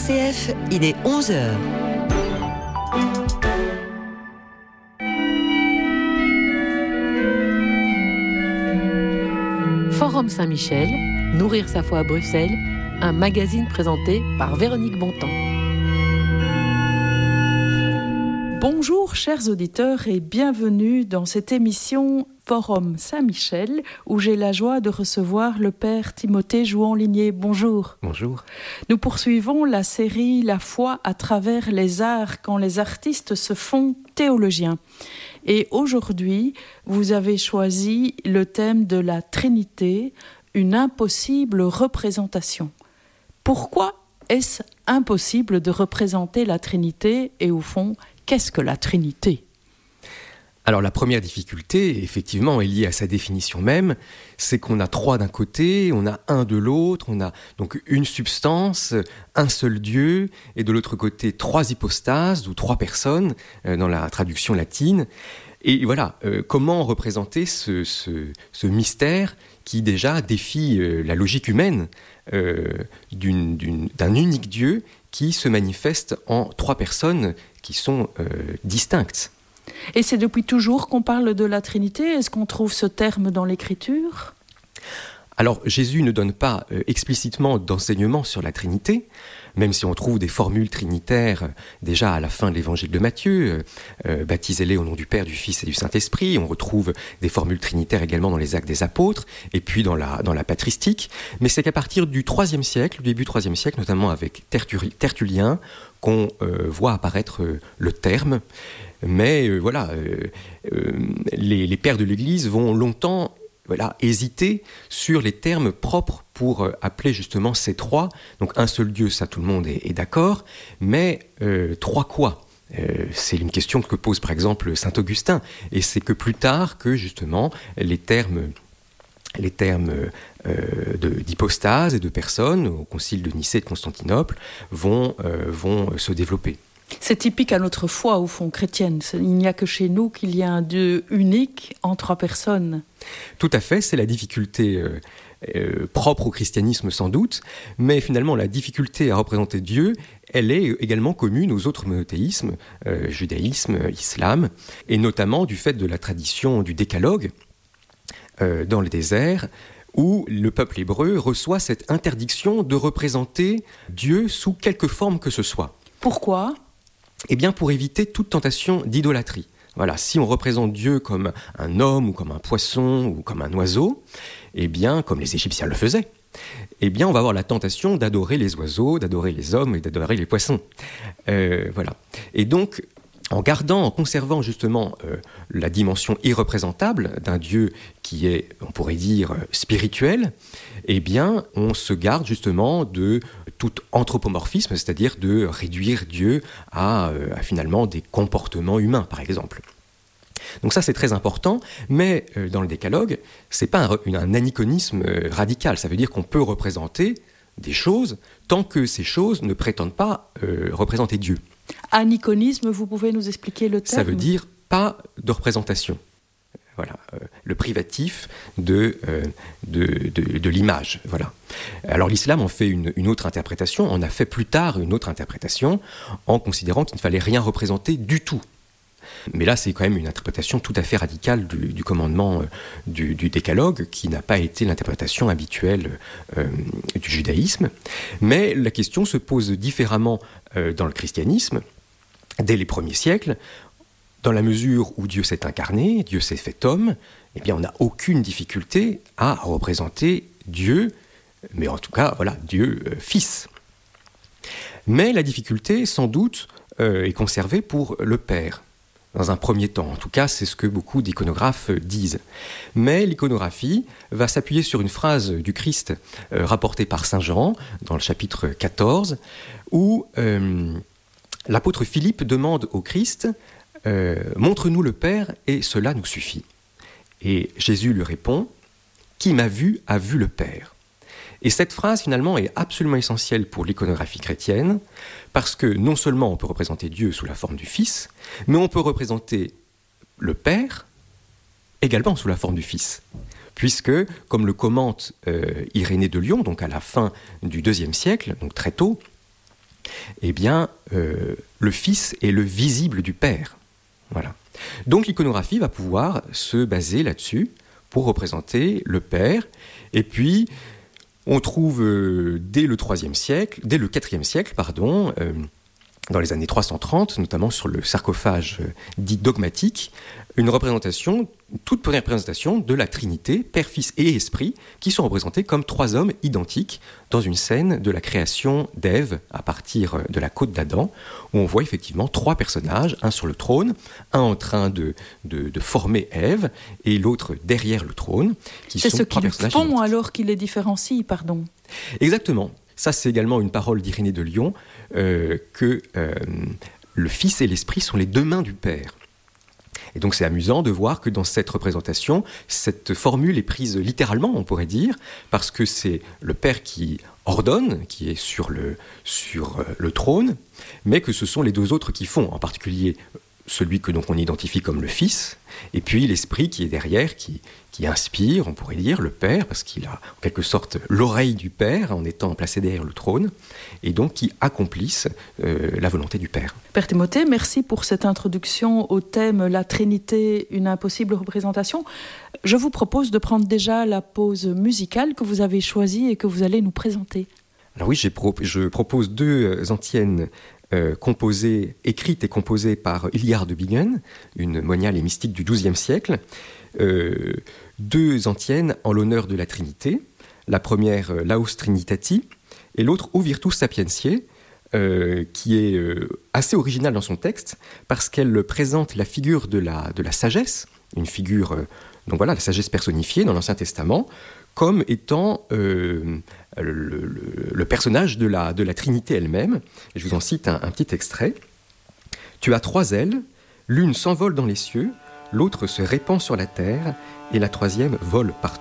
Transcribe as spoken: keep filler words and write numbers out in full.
R C F, il est onze heures. Forum Saint-Michel, Nourrir sa foi à Bruxelles, un magazine présenté par Véronique Bontemps. Bonjour chers auditeurs et bienvenue dans cette émission Forum Saint-Michel où j'ai la joie de recevoir le père Timothée Jouan-Ligné. Bonjour. Bonjour. Nous poursuivons la série La foi à travers les arts quand les artistes se font théologiens. Et aujourd'hui, vous avez choisi le thème de la Trinité, une impossible représentation. Pourquoi est-ce impossible de représenter la Trinité et au fond, qu'est-ce que la Trinité ? Alors la première difficulté, effectivement, est liée à sa définition même, c'est qu'on a trois d'un côté, on a un de l'autre, on a donc une substance, un seul Dieu, et de l'autre côté trois hypostases ou trois personnes euh, dans la traduction latine. Et voilà, euh, comment représenter ce, ce, ce mystère qui déjà défie euh, la logique humaine euh, d'une, d'une, d'un unique Dieu qui se manifeste en trois personnes qui sont euh, distinctes. Et c'est depuis toujours qu'on parle de la Trinité ? Est-ce qu'on trouve ce terme dans l'Écriture ? Alors, Jésus ne donne pas euh, explicitement d'enseignement sur la Trinité, même si on trouve des formules trinitaires euh, déjà à la fin de l'évangile de Matthieu, euh, euh, baptisez-les au nom du Père, du Fils et du Saint-Esprit. On retrouve des formules trinitaires également dans les Actes des Apôtres, et puis dans la, dans la patristique. Mais c'est qu'à partir du troisième siècle, du début du troisième siècle, notamment avec Tertullien, qu'on euh, voit apparaître euh, le terme. Mais euh, voilà, euh, euh, les, les pères de l'Église vont longtemps voilà, hésiter sur les termes propres pour euh, appeler justement ces trois. Donc un seul Dieu, ça tout le monde est, est d'accord, mais euh, trois quoi ? Euh, c'est une question que pose par exemple saint Augustin, et c'est que plus tard que justement les termes, les termes euh, de, d'hypostase et de personnes au concile de Nicée et de Constantinople vont, euh, vont se développer. C'est typique à notre foi, au fond, chrétienne. Il n'y a que chez nous qu'il y a un Dieu unique en trois personnes. Tout à fait, c'est la difficulté euh, euh, propre au christianisme sans doute, mais finalement la difficulté à représenter Dieu, elle est également commune aux autres monothéismes, euh, judaïsme, islam, et notamment du fait de la tradition du décalogue euh, dans le désert, où le peuple hébreu reçoit cette interdiction de représenter Dieu sous quelque forme que ce soit. Pourquoi ? Eh bien, pour éviter toute tentation d'idolâtrie. Voilà, si on représente Dieu comme un homme ou comme un poisson ou comme un oiseau, eh bien, comme les Égyptiens le faisaient, eh bien, on va avoir la tentation d'adorer les oiseaux, d'adorer les hommes et d'adorer les poissons. Euh, voilà. Et donc, en gardant, en conservant justement euh, la dimension irreprésentable d'un Dieu qui est, on pourrait dire, spirituel, eh bien, on se garde justement de tout anthropomorphisme, c'est-à-dire de réduire Dieu à, euh, à finalement des comportements humains, par exemple. Donc ça, c'est très important, mais euh, dans le décalogue, c'est pas un, un aniconisme euh, radical. Ça veut dire qu'on peut représenter des choses tant que ces choses ne prétendent pas euh, représenter Dieu. Aniconisme, vous pouvez nous expliquer le terme ? Ça veut dire pas de représentation. Voilà, euh, le privatif de, euh, de, de, de l'image. Voilà. Alors l'islam en fait une, une autre interprétation, on a fait plus tard une autre interprétation en considérant qu'il ne fallait rien représenter du tout. Mais là, c'est quand même une interprétation tout à fait radicale du, du commandement euh, du, du décalogue, qui n'a pas été l'interprétation habituelle euh, du judaïsme. Mais la question se pose différemment euh, dans le christianisme, dès les premiers siècles. Dans la mesure où Dieu s'est incarné, Dieu s'est fait homme, eh bien on n'a aucune difficulté à représenter Dieu, mais en tout cas, voilà, Dieu euh, Fils. Mais la difficulté, sans doute, euh, est conservée pour le Père. Dans un premier temps, en tout cas, c'est ce que beaucoup d'iconographes disent. Mais l'iconographie va s'appuyer sur une phrase du Christ euh, rapportée par saint Jean, dans le chapitre quatorze, où euh, l'apôtre Philippe demande au Christ euh, « Montre-nous le Père et cela nous suffit ». Et Jésus lui répond « Qui m'a vu a vu le Père ». Et cette phrase, finalement, est absolument essentielle pour l'iconographie chrétienne, parce que non seulement on peut représenter Dieu sous la forme du Fils, mais on peut représenter le Père également sous la forme du Fils. Puisque, comme le commente euh, Irénée de Lyon, donc à la fin du deuxième siècle, donc très tôt, eh bien, euh, le Fils est le visible du Père. Voilà. Donc l'iconographie va pouvoir se baser là-dessus pour représenter le Père. Et puis, on trouve euh, dès le troisième siècle, dès le quatrième siècle, pardon, euh, dans les années trois cent trente, notamment sur le sarcophage euh, dit dogmatique, une représentation, toute première représentation de la Trinité, Père, Fils et Esprit, qui sont représentés comme trois hommes identiques dans une scène de la création d'Ève à partir de la côte d'Adam, où on voit effectivement trois personnages, un sur le trône, un en train de, de, de former Ève, et l'autre derrière le trône, qui c'est sont ce trois qu'ils personnages font identiques. alors qu'ils les différencient, pardon. Exactement. Ça, c'est également une parole d'Irénée de Lyon, euh, que euh, le Fils et l'Esprit sont les deux mains du Père. Et donc c'est amusant de voir que dans cette représentation, cette formule est prise littéralement, on pourrait dire, parce que c'est le Père qui ordonne, qui est sur le, sur le trône, mais que ce sont les deux autres qui font, en particulier celui que donc on identifie comme le Fils, et puis l'Esprit qui est derrière, qui, qui inspire, on pourrait dire, le Père, parce qu'il a en quelque sorte l'oreille du Père en étant placé derrière le trône, et donc qui accomplissent euh, la volonté du Père. Père Timothée, merci pour cette introduction au thème « La Trinité, une impossible représentation ». Je vous propose de prendre déjà la pause musicale que vous avez choisie et que vous allez nous présenter. Alors oui, j'ai pro- je propose deux antiennes Euh, composée, écrite et composée par Hilliard de Bingen, une moniale et mystique du douzième siècle, euh, deux antiennes en l'honneur de la Trinité, la première euh, Laus Trinitati et l'autre O Virtus Sapientiae, euh, qui est euh, assez originale dans son texte parce qu'elle présente la figure de la, de la sagesse, une figure, euh, donc voilà, la sagesse personnifiée dans l'Ancien Testament, comme étant euh, le, le, le personnage de la, de la Trinité elle-même. Et je vous en cite un, un petit extrait. « Tu as trois ailes, l'une s'envole dans les cieux, l'autre se répand sur la terre, et la troisième vole partout. »